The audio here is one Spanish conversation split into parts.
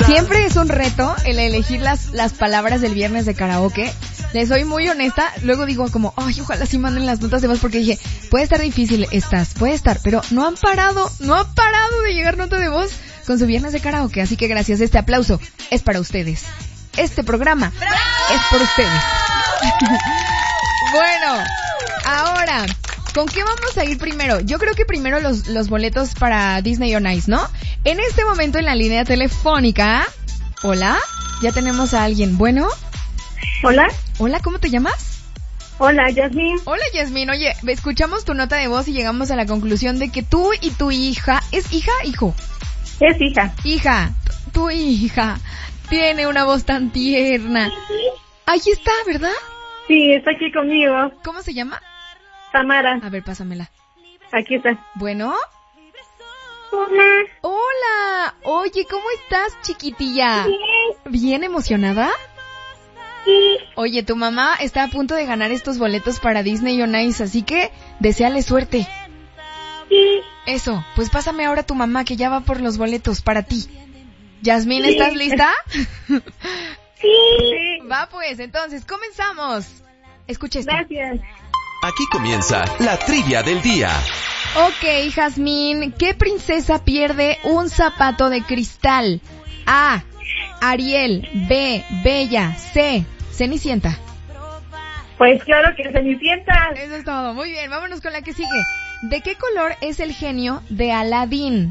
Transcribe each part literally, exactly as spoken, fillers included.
Siempre es un reto el elegir las, las palabras del viernes de karaoke. Les soy muy honesta, luego digo como, ay, ojalá sí manden las notas de voz, porque dije, puede estar difícil, estas, puede estar, pero no han parado, no han parado de llegar notas de voz con su viernes de karaoke, así que gracias, este aplauso es para ustedes. Este programa ¡bravo! Es por ustedes. Bueno, ahora, ¿con qué vamos a ir primero? Yo creo que primero los, los boletos para Disney on Ice, ¿no? En este momento en la línea telefónica, hola, ya tenemos a alguien, bueno. Hola. Hola, ¿cómo te llamas? Hola, Yasmín. Hola, Yasmín. Oye, escuchamos tu nota de voz y llegamos a la conclusión de que tú y tu hija... ¿Es hija, hijo? Es hija. Hija, tu hija tiene una voz tan tierna. Ahí está, ¿verdad? Sí, está aquí conmigo. ¿Cómo se llama? Tamara. A ver, pásamela. Aquí está. Bueno. Hola. Hola. Oye, ¿cómo estás, chiquitilla? Bien. ¿Bien emocionada? Sí. Oye, tu mamá está a punto de ganar estos boletos para Disney on Ice, así que deséale suerte. Sí. Eso, pues pásame ahora a tu mamá que ya va por los boletos para ti. Yasmín, sí. ¿Estás lista? Sí. Va pues, entonces, comenzamos. Escucha esto. Gracias. Aquí comienza la trivia del día. Ok, Jazmín, ¿qué princesa pierde un zapato de cristal? A, Ariel. B, Bella. C, Cenicienta. Pues claro que Cenicienta. Eso es todo, muy bien, vámonos con la que sigue. ¿De qué color es el genio de Aladín?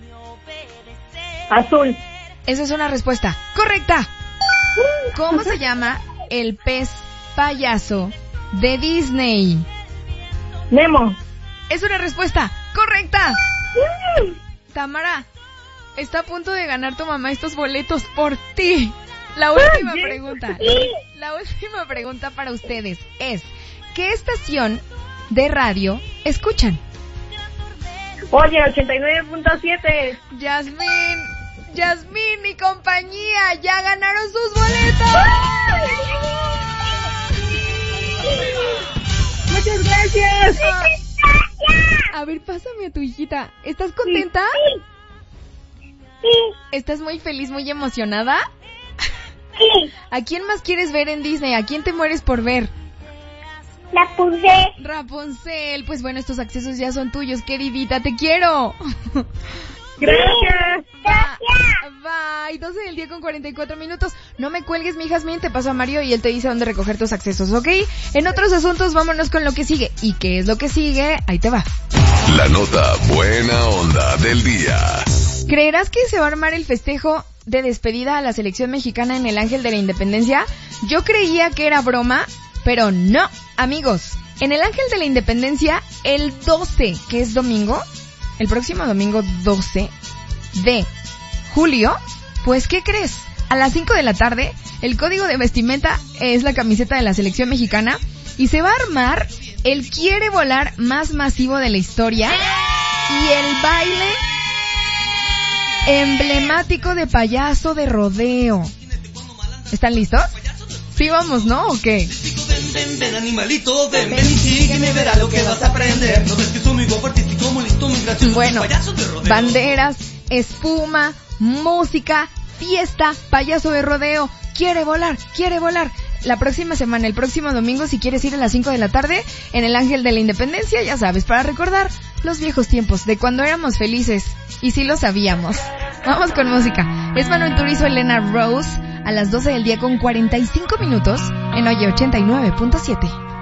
Azul. Esa es una respuesta correcta. ¿Cómo se llama el pez payaso de Disney? Nemo. Es una respuesta correcta. Tamara, está a punto de ganar tu mamá estos boletos por ti. La última pregunta. La última pregunta para ustedes es, ¿qué estación de radio escuchan? Oye, ochenta y nueve punto siete. Yasmín, Yasmín y compañía ya ganaron sus boletos. Muchas gracias. A, a ver, pásame a tu hijita. ¿Estás contenta? Sí. Sí. ¿Estás muy feliz, muy emocionada? Sí. ¿A quién más quieres ver en Disney? ¿A quién te mueres por ver? Rapunzel. Rapunzel. Pues bueno, estos accesos ya son tuyos, queridita. Te quiero. Gracias. Va, bye. doce del día con cuarenta y cuatro minutos. No me cuelgues, mi Jazmín. Te paso a Mario y él te dice dónde recoger tus accesos, ¿ok? En otros asuntos, vámonos con lo que sigue. ¿Y qué es lo que sigue? Ahí te va. La nota buena onda del día. ¿Creerás que se va a armar el festejo de despedida a la selección mexicana en el Ángel de la Independencia? Yo creía que era broma, pero no, amigos. En el Ángel de la Independencia, el doce, que es domingo, el próximo domingo doce de julio, pues ¿qué crees? A las cinco de la tarde, el código de vestimenta es la camiseta de la selección mexicana y se va a armar el quiere volar más masivo de la historia y el baile emblemático de payaso de rodeo. ¿Están listos? Sí, vamos, ¿no? ¿O qué? Ven, ven, ven, animalito, ven, ven y sígueme, verá lo que vas a aprender. No ves que soy muy guapo, artístico, muy listo, muy gracioso. Bueno, payaso de rodeo. Banderas, espuma, música, fiesta, payaso de rodeo. Quiere volar, quiere volar. La próxima semana, el próximo domingo, si quieres ir a las cinco de la tarde, en el Ángel de la Independencia, ya sabes, para recordar los viejos tiempos de cuando éramos felices. Y sí lo sabíamos. Vamos con música. Es Manuel Turizo, Elena Rose, a las doce del día con cuarenta y cinco minutos, en Oye ochenta y nueve punto siete.